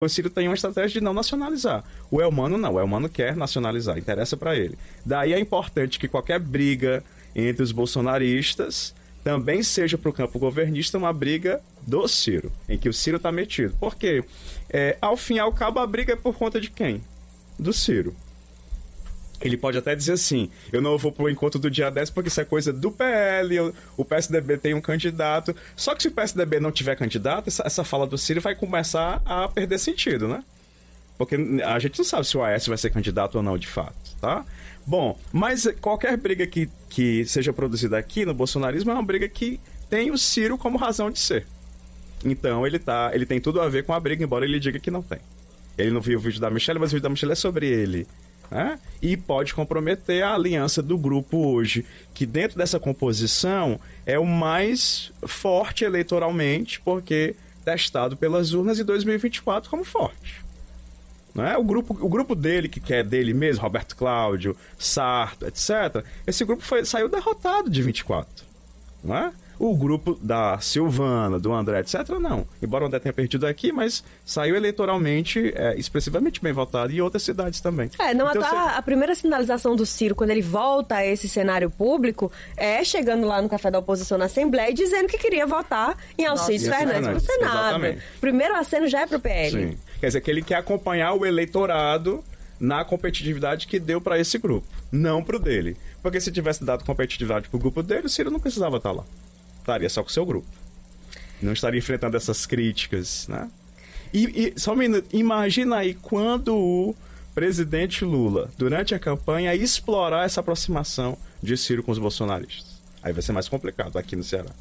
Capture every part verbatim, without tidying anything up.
O Ciro tem uma estratégia de não nacionalizar. O Elmano não, o Elmano quer nacionalizar, interessa para ele. Daí é importante que qualquer briga entre os bolsonaristas também seja para o campo governista uma briga do Ciro, em que o Ciro está metido. Por quê? É, ao fim e ao cabo, a briga é por conta de quem? Do Ciro. Ele pode até dizer assim, eu não vou pro encontro do dia dez porque isso é coisa do P L, eu, o P S D B tem um candidato. Só que se o P S D B não tiver candidato, essa, essa fala do Ciro vai começar a perder sentido, né? Porque a gente não sabe se o Aécio vai ser candidato ou não, de fato, tá? Bom, mas qualquer briga que, que seja produzida aqui no bolsonarismo é uma briga que tem o Ciro como razão de ser. Então ele, tá, ele tem tudo a ver com a briga, embora ele diga que não tem. Ele não viu o vídeo da Michelle, mas o vídeo da Michelle é sobre ele. Né? E pode comprometer a aliança do grupo hoje, que dentro dessa composição é o mais forte eleitoralmente, porque testado pelas urnas em dois mil e vinte e quatro como forte. Não é? o, grupo, o grupo dele, que é dele mesmo, Roberto Cláudio, Sarto, etcétera, esse grupo foi, saiu derrotado de vinte e quatro. Não é? O grupo da Silvana, do André, etcétera, não. Embora o André tenha perdido aqui, mas saiu eleitoralmente é, expressivamente bem votado, e em outras cidades também. É, não então, você... a primeira sinalização do Ciro, quando ele volta a esse cenário público, é chegando lá no Café da Oposição na Assembleia e dizendo que queria votar em Alcides Fernandes para o Senado. Exatamente. Primeiro aceno já é para o P L. Sim. Quer dizer que ele quer acompanhar o eleitorado na competitividade que deu para esse grupo, não para o dele. Porque se tivesse dado competitividade para o grupo dele, o Ciro não precisava estar lá. Estaria só com o seu grupo. Não estaria enfrentando essas críticas, né? E, e só um minuto, imagina aí quando o presidente Lula, durante a campanha, explorar essa aproximação de Ciro com os bolsonaristas. Aí vai ser mais complicado aqui no Ceará.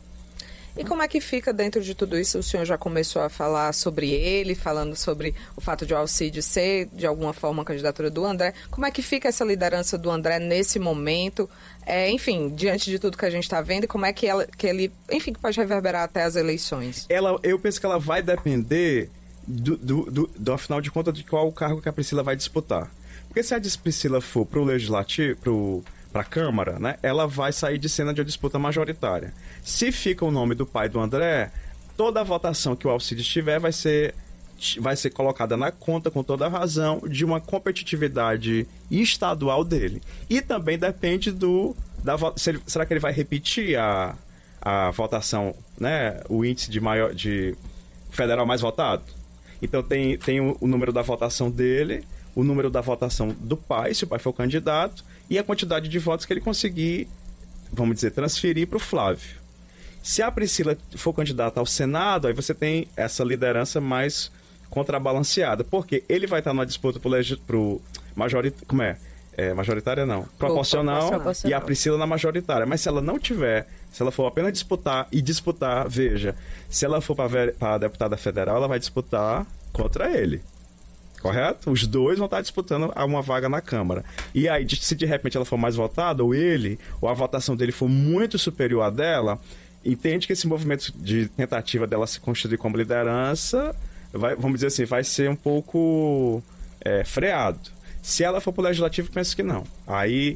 E como é que fica dentro de tudo isso? O senhor já começou a falar sobre ele, falando sobre o fato de o Alcides ser, de alguma forma, a candidatura do André. Como é que fica essa liderança do André nesse momento? É, enfim, diante de tudo que a gente está vendo, como é que, ela, que ele, enfim, que pode reverberar até as eleições? Ela, eu penso que ela vai depender, do, do, do, do afinal de contas, de qual o cargo que a Priscila vai disputar. Porque se a Priscila for para o Legislativo, pro para a Câmara, né, ela vai sair de cena de uma disputa majoritária. Se fica o nome do pai do André, toda a votação que o Alcides tiver vai ser, vai ser colocada na conta, com toda a razão, de uma competitividade estadual dele. E também depende do... Da, se ele, será que ele vai repetir a, a votação, né, o índice de, maior, de federal mais votado? Então tem, tem o, o número da votação dele, o número da votação do pai, se o pai for candidato, e a quantidade de votos que ele conseguir, vamos dizer, transferir para o Flávio. Se a Priscila for candidata ao Senado, aí você tem essa liderança mais contrabalanceada, porque ele vai estar numa disputa para o majoritário, como é? é? Majoritária não, proporcional, proporcional, e a Priscila na majoritária. Mas se ela não tiver, se ela for apenas disputar e disputar, veja, se ela for para a deputada federal, ela vai disputar contra ele. Correto? Os dois vão estar disputando uma vaga na Câmara. E aí, se de repente ela for mais votada, ou ele, ou a votação dele for muito superior à dela, entende que esse movimento de tentativa dela se constituir como liderança, vai, vamos dizer assim, vai ser um pouco é, freado. Se ela for para o Legislativo, penso que não. Aí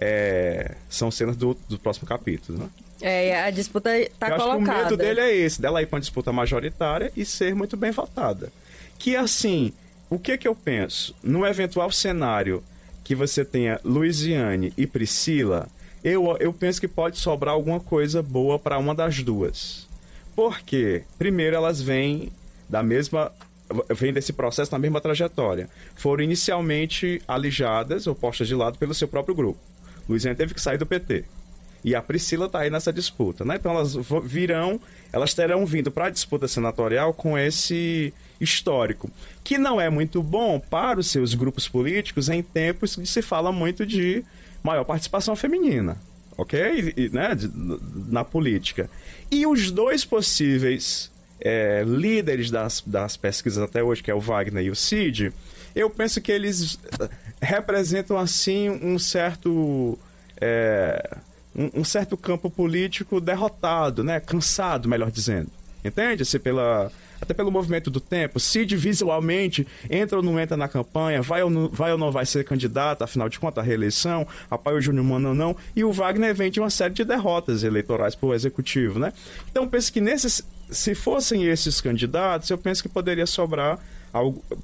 é, são cenas do, do próximo capítulo, né? É, a disputa está colocada. Eu acho que o medo dele é esse, dela ir para uma disputa majoritária e ser muito bem votada. Que assim... O que que eu penso? No eventual cenário que você tenha Luiziane e Priscila, eu, eu penso que pode sobrar alguma coisa boa para uma das duas. Por quê? Primeiro, elas vêm da mesma... vêm desse processo na mesma trajetória. Foram inicialmente alijadas ou postas de lado pelo seu próprio grupo. Luiziane teve que sair do P T. E a Priscila está aí nessa disputa, né? Então elas virão, elas terão vindo para a disputa senatorial com esse histórico, que não é muito bom para os seus grupos políticos em tempos que se fala muito de maior participação feminina, ok? E, né? de, na política. E os dois possíveis é, líderes das, das pesquisas até hoje, que é o Wagner e o Cid, eu penso que eles representam, assim, um certo... É, um, um certo campo político derrotado, né? Cansado, melhor dizendo. Entende? Assim, pela, até pelo movimento do tempo. Cid visualmente entra ou não entra na campanha, vai ou não vai, ou não vai ser candidato, afinal de contas, a reeleição, apoia o Júnior Mano ou não, e o Wagner vem de uma série de derrotas eleitorais para o executivo, né? Então, penso que nesses, se fossem esses candidatos, eu penso que poderia sobrar algo,